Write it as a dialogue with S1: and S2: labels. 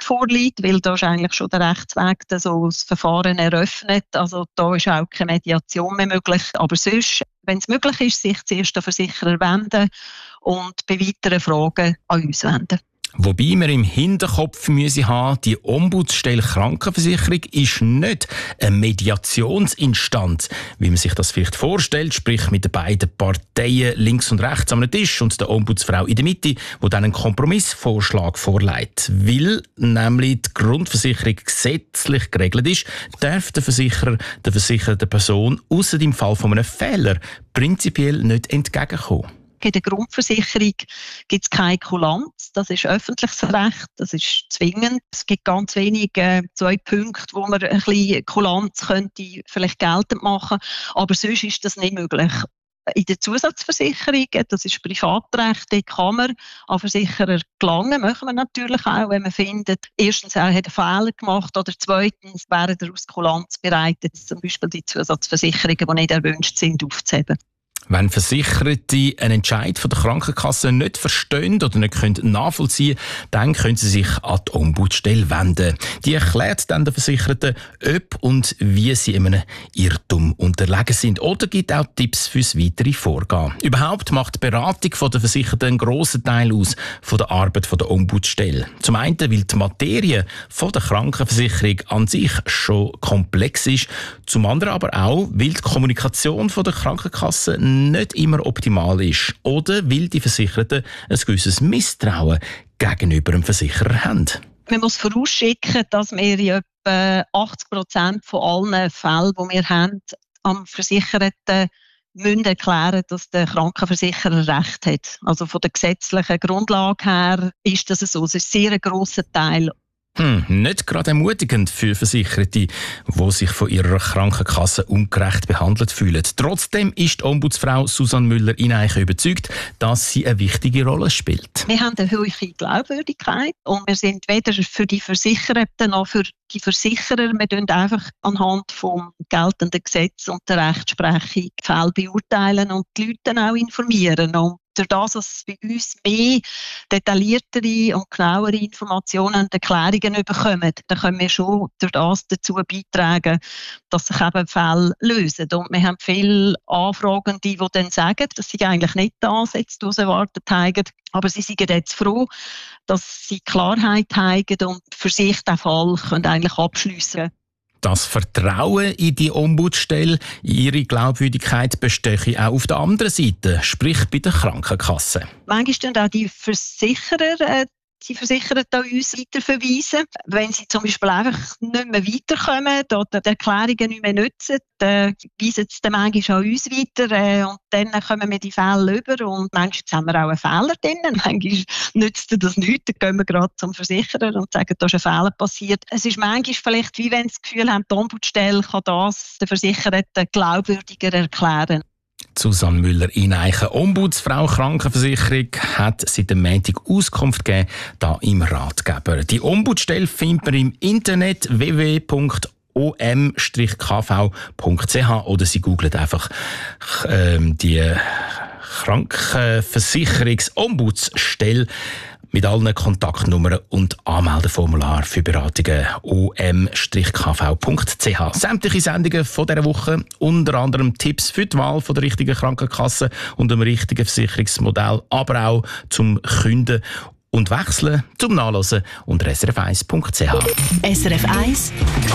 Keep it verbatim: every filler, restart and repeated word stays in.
S1: vorliegt, weil da ist eigentlich schon der Rechtsweg so das Verfahren eröffnet. Also da ist auch keine Mediation mehr möglich. Aber sonst, wenn es möglich ist, sich zuerst an den Versicherer wenden und bei weiteren Fragen an uns wenden.
S2: Wobei wir im Hinterkopf müssen haben, die Ombudsstelle Krankenversicherung ist nicht eine Mediationsinstanz, wie man sich das vielleicht vorstellt, sprich mit den beiden Parteien links und rechts am Tisch und der Ombudsfrau in der Mitte, die dann einen Kompromissvorschlag vorlegt. Weil nämlich die Grundversicherung gesetzlich geregelt ist, darf der Versicherer der versicherten Person ausser im Fall von einem Fehler prinzipiell nicht entgegenkommen.
S1: In der Grundversicherung gibt es keine Kulanz. Das ist öffentliches Recht, das ist zwingend. Es gibt ganz wenige äh, zwei Punkte, wo man ein bisschen Kulanz könnte vielleicht geltend machen, aber sonst ist das nicht möglich. In der Zusatzversicherung, das ist Privatrecht, da kann man an Versicherer gelangen, machen wir natürlich auch, wenn man findet, erstens, er hat einen Fehler gemacht oder zweitens, wäre er aus Kulanz bereit, zum Beispiel die Zusatzversicherungen, die nicht erwünscht sind, aufzuheben.
S2: Wenn Versicherte einen Entscheid von der Krankenkasse nicht verstehen oder nicht nachvollziehen können, dann können sie sich an die Ombudsstelle wenden. Die erklärt dann den Versicherten, ob und wie sie einem Irrtum unterlegen sind oder gibt auch Tipps fürs weitere Vorgehen. Überhaupt macht die Beratung der Versicherten einen grossen Teil aus von der Arbeit der Ombudsstelle. Zum einen, weil die Materie von der Krankenversicherung an sich schon komplex ist, zum anderen aber auch, weil die Kommunikation von der Krankenkasse nicht immer optimal ist oder weil die Versicherten ein gewisses Misstrauen gegenüber dem Versicherer haben.
S1: Man muss vorausschicken, dass wir in etwa achtzig Prozent von allen Fällen, die wir haben, am Versicherten müssen erklären, dass der Krankenversicherer Recht hat. Also von der gesetzlichen Grundlage her ist das so. Es ist ein sehr grosser Teil.
S2: Hm, nicht gerade ermutigend für Versicherte, die sich von ihrer Krankenkasse ungerecht behandelt fühlen. Trotzdem ist die Ombudsfrau Susanne Müller-Ineichen überzeugt, dass sie eine wichtige Rolle spielt.
S1: Wir haben eine hohe Glaubwürdigkeit und wir sind weder für die Versicherten noch für die Versicherer. Wir tun einfach anhand vom geltenden Gesetz und der Rechtsprechung die Fälle beurteilen und die Leute dann auch informieren. Und durch das, dass bei uns mehr detailliertere und genauere Informationen und Erklärungen bekommen, dann können wir schon durch das dazu beitragen, dass sich eben Fälle lösen. Und wir haben viele Anfragende, die dann sagen, dass sie eigentlich nicht das jetzt erwartet haben, aber sie sind jetzt froh, dass sie Klarheit haben und für sich den Fall können eigentlich abschliessen können.
S2: Das Vertrauen in die Ombudsstelle, ihre Glaubwürdigkeit bestehe auch auf der anderen Seite, sprich bei der Krankenkasse.
S1: Manchmal tun auch die Versicherer äh, die Versicherer an uns weiterverweisen. Wenn sie zum Beispiel einfach nicht mehr weiterkommen oder die Erklärungen nicht mehr nutzen, dann weisen sie dann manchmal an uns weiter äh, und dann kommen wir die Fälle über und manchmal haben wir auch einen Fehler drin. Manchmal nützt das nichts, dann gehen wir gerade zum Versicherer und sagen, da ist ein Fehler passiert. Es ist manchmal vielleicht, wie wenn sie das Gefühl haben, die Ombudsstelle kann das den Versicherten glaubwürdiger erklären.
S2: Susanne Müller-Ineichen, Ombudsfrau Krankenversicherung, hat seit dem Montag Auskunft gegeben, da im Ratgeber. Die Ombudsstelle findet man im Internet w w w punkt o m k v punkt c h oder sie googelt einfach ähm, die Krankenversicherungs-Ombudsstelle mit allen Kontaktnummern und Anmeldeformular für Beratungen o m k v punkt c h. Sämtliche Sendungen von dieser Woche, unter anderem Tipps für die Wahl von der richtigen Krankenkasse und dem richtigen Versicherungsmodell, aber auch zum Künden und Wechseln, zum Nachlesen unter s r f eins punkt c h.
S3: S R F eins